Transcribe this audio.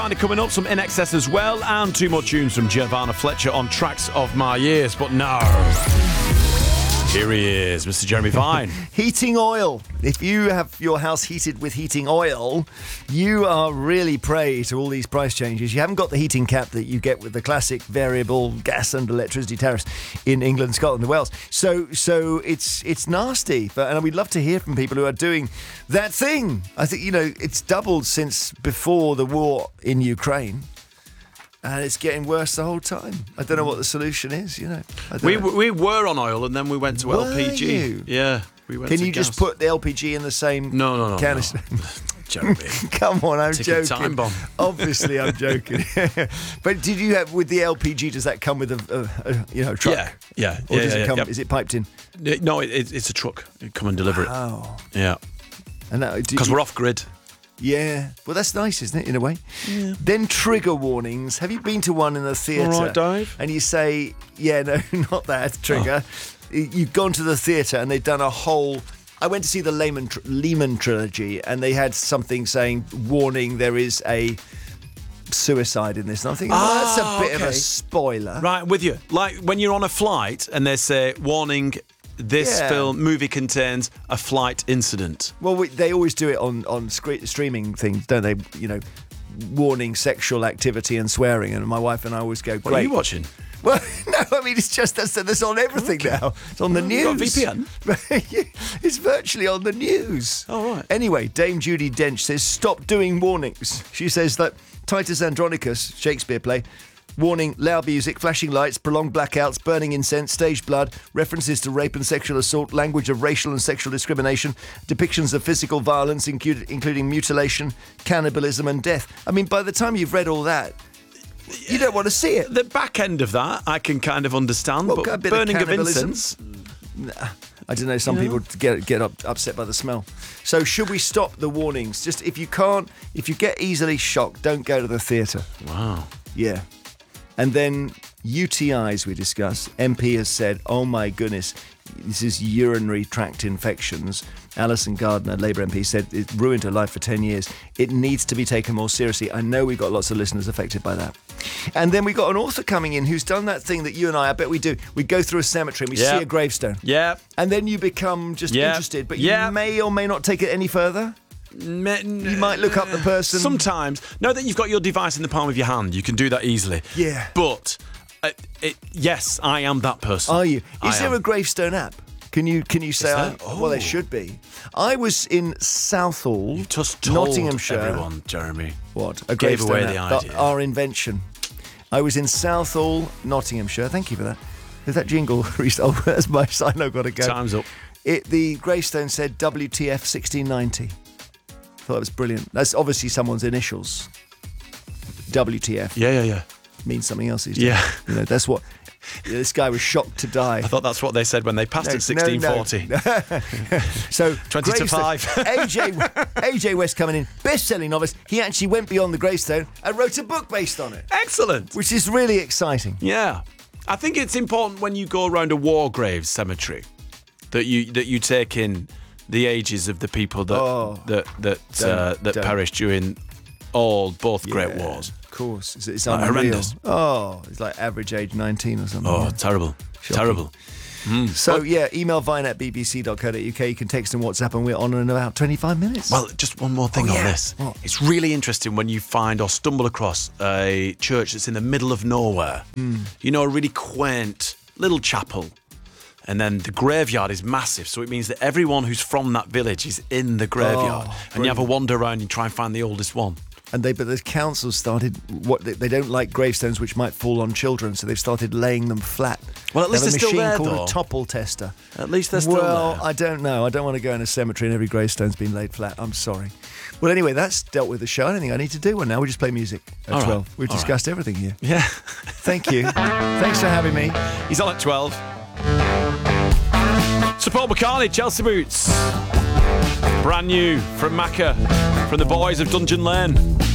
And coming up, some NXS as well, and 2 more tunes from Giovanna Fletcher on Tracks of My Years. But no, here he is, Mr. Jeremy Vine. Heating oil. If you have your house heated with heating oil, you are really prey to all these price changes. You haven't got the heating cap that you get with the classic variable gas and electricity tariffs in England, Scotland and Wales. So it's nasty. And we'd love to hear from people who are doing that thing. I think, it's doubled since before the war in Ukraine. And it's getting worse the whole time. I don't know what the solution is, We were on oil and then we went to LPG. You? Yeah, we went Can to you gas. just put the LPG in the same canister? No. Jeremy. Come on, I'm Ticking joking. time bomb. Obviously, I'm joking. But did you have with the LPG? Does that come with a truck? Yeah. Or does it come? Yep. Is it piped in? No, it's a truck. You come and deliver it. Oh, Yeah, and because we're off grid. Yeah, well, that's nice, isn't it? In a way. Yeah. Then trigger warnings. Have you been to one in the theatre? All right, Dave. And you say, yeah, no, not that trigger. You've gone to the theatre and they've done a whole. I went to see the Lehman trilogy, and they had something saying, warning, there is a suicide in this. And I'm thinking, that's a bit of a spoiler. Right, with you. Like when you're on a flight and they say, warning, this movie contains a flight incident. Well, they always do it on streaming things, don't they? Warning sexual activity and swearing. And my wife and I always go, great. What are you watching? Well, no, I mean, it's just that's on everything now. It's on the news. You've got VPN? It's virtually on the news. Oh, right. Anyway, Dame Judi Dench says, stop doing warnings. She says that Titus Andronicus, Shakespeare play, warning, loud music, flashing lights, prolonged blackouts, burning incense, staged blood, references to rape and sexual assault, language of racial and sexual discrimination, depictions of physical violence, including mutilation, cannibalism and death. I mean, by the time you've read all that, you don't want to see it. The back end of that, I can kind of understand, but burning of incense... I don't know, some people get upset by the smell. So should we stop the warnings? Just if you get easily shocked, don't go to the theatre. Wow. Yeah. And then UTIs we discussed. MP has said, oh my goodness, this is urinary tract infections. Alison Gardner, Labour MP, said it ruined her life for 10 years. It needs to be taken more seriously. I know we've got lots of listeners affected by that. And then we got an author coming in who's done that thing that you and I bet we do. We go through a cemetery and we see a gravestone. Yeah. And then you become just interested, but you may or may not take it any further. You might look up the person. Sometimes. Now that you've got your device in the palm of your hand, you can do that easily. Yeah. But, yes, I am that person. Are you? Is there a gravestone app? Can you say, well, there should be. I was in Southall, You've just told Nottinghamshire. everyone, Jeremy. What? A Gave away gravestone the app. idea. Our invention. I was in Southall, Nottinghamshire. Thank you for that. Is that jingle? Oh, that's my sign. I've got to go. Time's up. The gravestone said WTF 1690. Thought that was brilliant. That's obviously someone's initials. WTF. Yeah. Means something else these days. Yeah. That's what... This guy was shocked to die. I thought that's what they said when they passed at 1640. No. So 20 to 5. AJ West coming in, best-selling novelist. He actually went beyond the gravestone and wrote a book based on it. Excellent. Which is really exciting. Yeah. I think it's important when you go around a war grave cemetery that you take in the ages of the people that perished during both great wars. Of course. It's Like unreal. horrendous. Oh, it's like average age 19 or something. Oh, terrible. Shocking. Terrible. So, email vine@bbc.co.uk. You can text and WhatsApp, and we're on in about 25 minutes. Well, just one more thing on this. What? It's really interesting when you find or stumble across a church that's in the middle of nowhere. A really quaint little chapel. And then the graveyard is massive, so it means that everyone who's from that village is in the graveyard. And you have a wander around and try and find the oldest one. But the council started they don't like gravestones which might fall on children, so they've started laying them flat. Well, at least they're still there, They have a machine though. called a topple tester. At least they're still there. Well, I don't know. I don't want to go in a cemetery and every gravestone's been laid flat. I'm sorry. Well, anyway, that's dealt with the show. I don't think I need to do one now. We just play music at All 12. right. We've All discussed everything here. Yeah. Thank you. Thanks for having me. He's on at 12. Sir Paul McCartney, Chelsea Boots. Brand new from Macca, from the boys of Dungeon Lane.